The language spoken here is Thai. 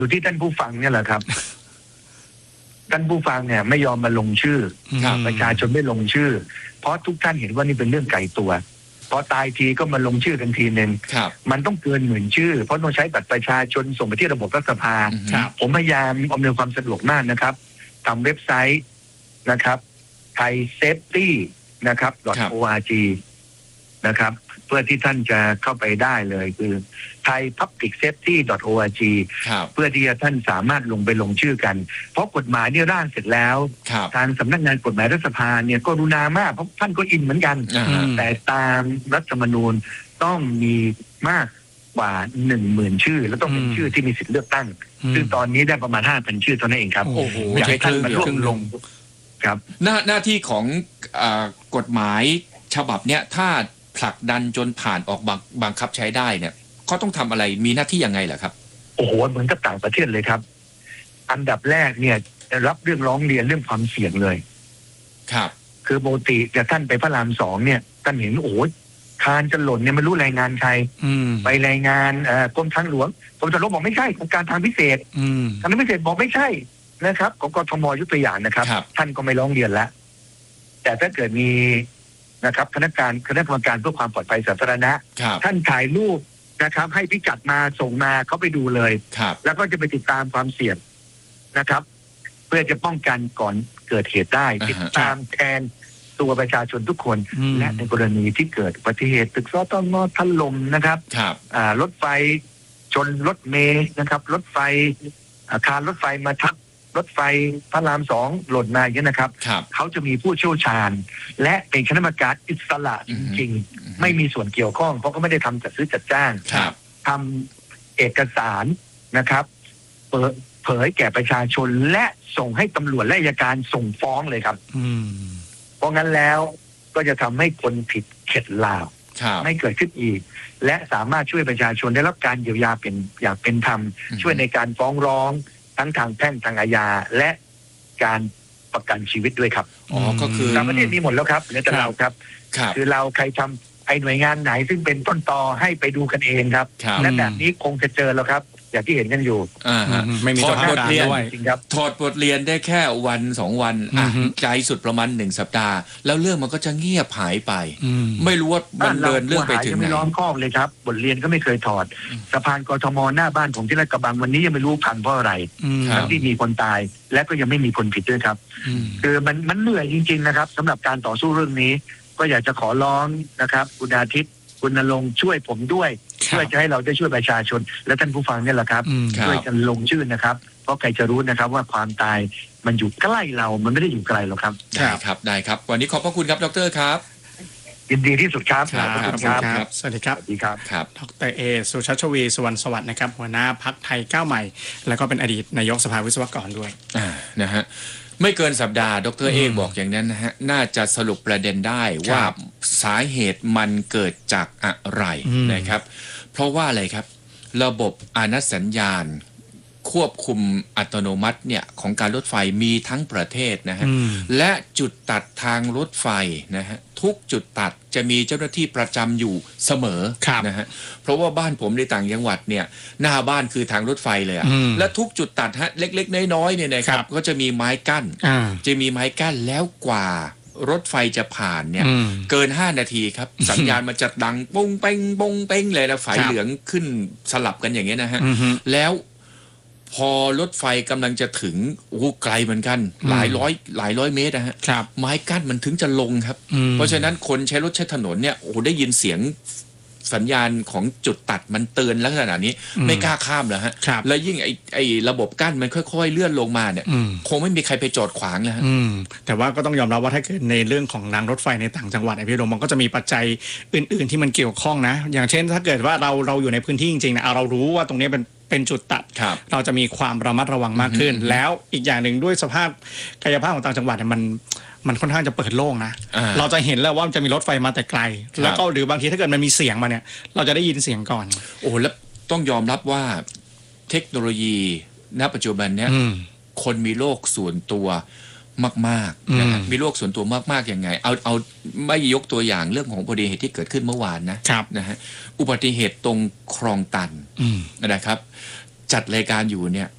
อยู่ที่ท่านผู้ฟังเนี่ยแหละครับ ท่านผู้ฟังเนี่ยไม่ยอมมาลงชื่อประชาชนไม่ลงชื่อ เพราะทุกท่านเห็นว่านี่เป็นเรื่องไกลตัวพอตายทีก็มาลงชื่อกันทีหนึ่งมันต้องเกิน10,000 ชื่อเพราะต้องใช้บัตรประชาชนส่งไปที่ระบบรัฐสภาผมพยายามอำนวยความสะดวกมากนะครับทำเว็บไซต์นะครับ thaisafety นะครับ .org นะครับเพื่อที่ท่านจะเข้าไปได้เลยคือ thaipublicsafety.org เพื่อที่จะท่านสามารถลงชื่อกันเพราะกฎหมายเนี่ยร่างเสร็จแล้วทางสำนักงานกฎหมายรัฐสภาเนี่ยก็รุณามากเพราะท่านก็อินเหมือนกันแต่ตามรัฐธรรมนูญต้องมีมากกว่า 10,000 ชื่อแล้วต้องเป็นชื่อที่มีสิทธิ์เลือกตั้งซึ่งตอนนี้ได้ประมาณ 5,000 ชื่อเท่านั้นเองครับอยากให้ท่านมาร่วมลงครับหน้าที่ของกฎหมายฉบับเนี้ยถ้าผลักดันจนผ่านออกบังคับใช้ได้เนี่ยเขาต้องทำอะไรมีหน้าที่ยังไงเหรอครับโอ้โหเหมือนกับต่างประเทศเลยครับอันดับแรกเนี่ยรับเรื่องร้องเรียนเรื่องความเสี่ยงเลยครับคือปกติจะท่านไปพระราม2เนี่ยท่านเห็นโอ้โหคานจะหล่นเนี่ยไม่รู้รายงานใครไปรายงานกรมทางหลวงกรมทางหลวงบอกไม่ใช่โครงการทางพิเศษทางพิเศษบอกไม่ใช่นะครับของกทมยกตัวอย่างนะครับท่านก็ไม่ร้องเรียนแล้วแต่ถ้าเกิดมีนะครับคณะกรรมการเพื่อความปลอดภัยสาธารณะท่านถ่ายรูปนะครับให้พิกัดมาส่งมาเขาไปดูเลยแล้วก็จะไปติดตามความเสี่ยงนะครับเพื่อจะป้องกันก่อนเกิดเหตุได้ติดตามแทนตัวประชาชนทุกคนและในกรณีที่เกิดอุบัติเหตุตึกสตง.ถล่มนะครับรถไฟชนรถเมล์นะครับรถไฟอาคารรถไฟมาทับรถไฟพระราม2หล่นมาอย่างนี้นะครับเขาจะมีผู้เชี่ยวชาญและเป็นคณะกรรมการอิสระจริงๆไม่มีส่วนเกี่ยวข้องเพราะเขาไม่ได้ทำจัดซื้อจัดจ้างทำเอกสารนะครับเปิดเผยแก่ประชาชนและส่งให้ตำรวจและอัยการส่งฟ้องเลยครับเพราะงั้นแล้วก็จะทำให้คนผิดเข็ดหลาบไม่เกิดขึ้นอีกและสามารถช่วยประชาชนได้รับการเยียวยาเป็นอย่างเป็นธรรมช่วยในการฟ้องร้องทั้งทางแพ่งทางอาญาและการประกันชีวิตด้วยครับก็คือต่างประเทศมีหมดแล้วครับเหลือแต่เราครับคือเราใครทำไอ้หน่วยงานไหนซึ่งเป็นต้นตอให้ไปดูกันเองครับและแบบนี้คงจะเจอแล้วครับอย่างที่เห็นกันอยู่ไม่มีถอดบทเรียนถอดบทเรียนได้แค่วัน2 วันใจสุดประมาณ1 สัปดาห์แล้วเรื่องมันก็จะเงียบหายไปไม่รู้ว่ามันเดินเรื่องไปถึงไหนไม่ล้อมคอกเลยครับบทเรียนก็ไม่เคยถอดสะพานกทมหน้าบ้านผมที่ลาดกระบังวันนี้ยังไม่รู้พังเพราะอะไรทั้งที่มีคนตายและก็ยังไม่มีคนผิดด้วยครับคือมันเหนื่อยจริงๆนะครับสำหรับการต่อสู้เรื่องนี้ก็อยากจะขอร้องนะครับคุณอาทิตย์คุณณรงค์ช่วยผมด้วยเพื่อจะให้เราได้ช่วยประชาชนและท่านผู้ฟังนี่แหละครับช่วยกันลงชื่อนะครับเพราะใครจะรู้นะครับว่าความตายมันอยู่ใกล้เรามันไม่ได้อยู่ไกลหรอกครับได้ครับวันนี้ขอบพระคุณครับดร.ครับยินดีที่สุดครับครับสวัสดีครับดร.เอสุชัชวีสุวรรณสวัสดิ์นะครับหัวหน้าพรรคไทยก้าวใหม่แล้วก็เป็นอดีตนายกสภาวิศวกรด้วยนะฮะไม่เกินสัปดาห์ดร.เอกบอกอย่างนั้นนะฮะน่าจะสรุปประเด็นได้ว่าสาเหตุมันเกิดจากอะไรนะครับเพราะว่าอะไรครับระบบอานัตสัญญาณควบคุมอัตโนมัติเนี่ยของการรถไฟมีทั้งประเทศนะฮะและจุดตัดทางรถไฟนะฮะทุกจุดตัดจะมีเจ้าหน้าที่ประจำอยู่เสมอนะฮะเพราะว่าบ้านผมในต่างจังหวัดเนี่ยหน้าบ้านคือทางรถไฟเลยอะและทุกจุดตัดฮะเล็กๆน้อยๆเนี่ยนะครับก็จะมีไม้กั้นแล้วกว่ารถไฟจะผ่านเนี่ยเกิน5 นาทีครับสัญญาณมันจะดังป้งเป้งป้งเป้งเลยนะไฟเหลืองขึ้นสลับกันอย่างเงี้ยนะฮะแล้วพอรถไฟกำลังจะถึงไกลเหมือนกันหลายร้อยเมตรนะฮะไม้กั้นมันถึงจะลงครับเพราะฉะนั้นคนใช้รถใช้ถนนเนี่ยได้ยินเสียงสัญญาณของจุดตัดมันเตือนลักษณะนี้ไม่กล้าข้ามแล้วฮะแล้วยิ่งไอ้ระบบกั้นมันค่อยๆเลื่อนลงมาเนี่ยคงไม่มีใครไปจอดขวางแล้วฮะแต่ว่าก็ต้องยอมรับว่าถ้าเกิดในเรื่องของรางรถไฟในต่างจังหวัดพี่ดมมันก็จะมีปัจจัยอื่นๆที่มันเกี่ยวข้องนะอย่างเช่นถ้าเกิดว่าเราอยู่ในพื้นที่จริงๆนะเรารู้ว่าตรงนี้เป็นจุดตัดเราจะมีความระมัดระวังมากขึ้นแล้วอีกอย่างหนึ่งด้วยสภาพกายภาพของต่างจังหวัดเนี่ยมันค่อนข้างจะเปิดโล่งนะเราจะเห็นแล้วว่ามันจะมีรถไฟมาแต่ไกลแล้วก็หรือบางทีถ้าเกิดมันมีเสียงมาเนี่ยเราจะได้ยินเสียงก่อนแล้วต้องยอมรับว่าเทคโนโลยีณปัจจุบันเนี้ยคนมีโลกส่วนตัวมากๆนะมีโลกส่วนตัวมากๆยังไงเอาไม่ยกตัวอย่างเรื่องของอุบัติเหตุที่เกิดขึ้นเมื่อวานนะฮะอุบัติเหตุตรงคลองตันนะครับจัดรายการอยู่เนี่ย